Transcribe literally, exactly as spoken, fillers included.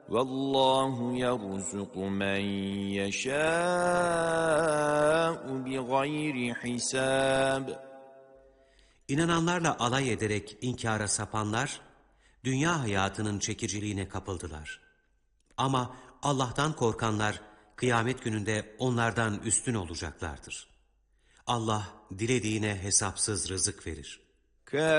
وَاللّٰهُ يَرْزُقُ مَنْ يَشَاءُ بِغَيْرِ حِسَابٍ. İnananlarla alay ederek inkara sapanlar, dünya hayatının çekiciliğine kapıldılar. Ama Allah'tan korkanlar, kıyamet gününde onlardan üstün olacaklardır. Allah dilediğine hesapsız rızık verir.